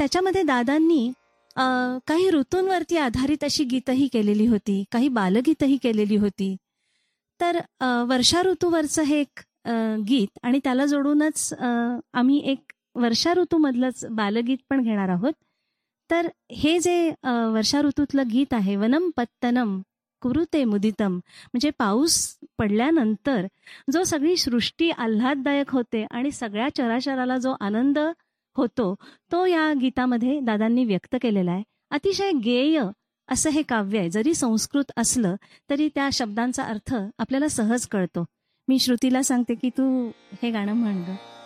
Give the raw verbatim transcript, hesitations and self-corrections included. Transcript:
त्याच्यामध्ये दादांनी अ, काही ऋतूंवरती आधारित अशी गीतही केलेली होती, काही बालगीतही केलेली होती. तर अ, वर्षा ऋतूवरचं हे एक अ, गीत आणि त्याला जोडूनच अ, आम्ही एक वर्षा ऋतूमधलंच बालगीत पण घेणार आहोत. तर हे जे अ, वर्षा ऋतूतलं गीत आहे, वनम पत्तनम कुरुते मुदितम, म्हणजे पाऊस पडल्यानंतर जो सगळी सृष्टी आल्हाददायक होते आणि सगळ्या चराचराला जो आनंद होतो, तो या गीतामध्ये दादांनी व्यक्त केलेला आहे. अतिशय गेय असं हे काव्य आहे. जरी संस्कृत असलं तरी त्या शब्दांचा अर्थ आपल्याला सहज कळतो. मी श्रुतीला सांगते की तू हे गाणं म्हण गं.